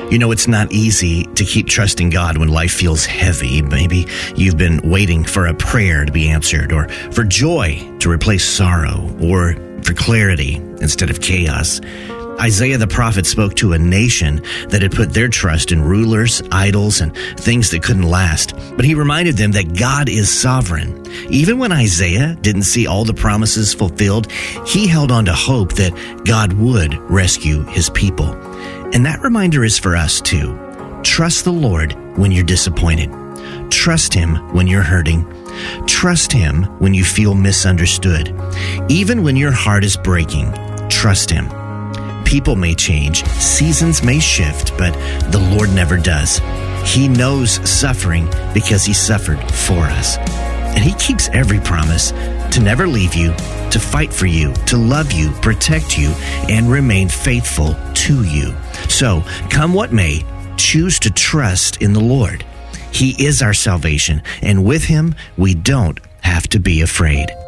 You know, it's not easy to keep trusting God when life feels heavy. Maybe you've been waiting for a prayer to be answered, or for joy to replace sorrow, or for clarity instead of chaos. Isaiah the prophet spoke to a nation that had put their trust in rulers, idols, and things that couldn't last. But he reminded them that God is sovereign. Even when Isaiah didn't see all the promises fulfilled, he held on to hope that God would rescue his people. And that reminder is for us too. Trust the Lord when you're disappointed. Trust him when you're hurting. Trust him when you feel misunderstood. Even when your heart is breaking, trust him. People may change, seasons may shift, but the Lord never does. He knows suffering because he suffered for us. And he keeps every promise to never leave you, to fight for you, to love you, protect you, and remain faithful to you. So, come what may, choose to trust in the Lord. He is our salvation, and with him, we don't have to be afraid.